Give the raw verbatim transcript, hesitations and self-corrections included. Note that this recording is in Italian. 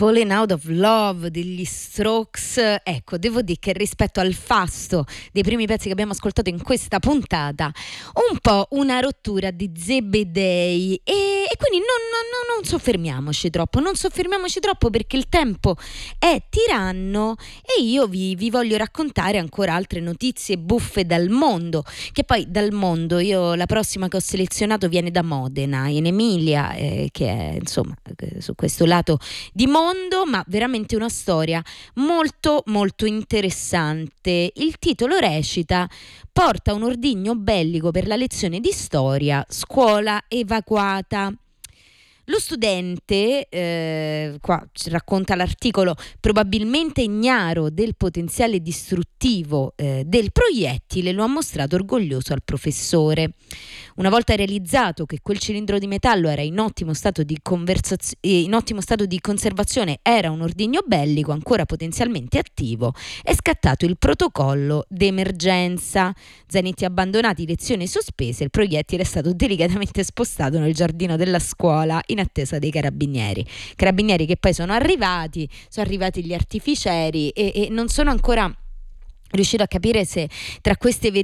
Falling Out of Love degli Strokes. Ecco, devo dire che rispetto al fasto dei primi pezzi che abbiamo ascoltato in questa puntata, un po' una rottura di Zebedei, e, e quindi non, non, non soffermiamoci troppo, non soffermiamoci troppo perché il tempo è tiranno e io vi, vi voglio raccontare ancora altre notizie buffe dal mondo, che poi dal mondo io la prossima che ho selezionato viene da Modena, in Emilia, eh, che è insomma su questo lato di mondo, ma veramente una storia molto molto interessante. Il titolo recita: porta un ordigno bellico per la lezione di storia, scuola evacuata. Lo studente, eh, qua ci racconta l'articolo, probabilmente ignaro del potenziale distruttivo eh, del proiettile, lo ha mostrato orgoglioso al professore. Una volta realizzato che quel cilindro di metallo era in ottimo stato di, conversaz- in ottimo stato di conservazione, era un ordigno bellico ancora potenzialmente attivo, è scattato il protocollo d'emergenza. Zanetti abbandonati, lezioni sospese, il proiettile è stato delicatamente spostato nel giardino della scuola in attesa dei carabinieri. Carabinieri che poi sono arrivati, sono arrivati gli artificieri e, e non sono ancora riuscito a capire se tra queste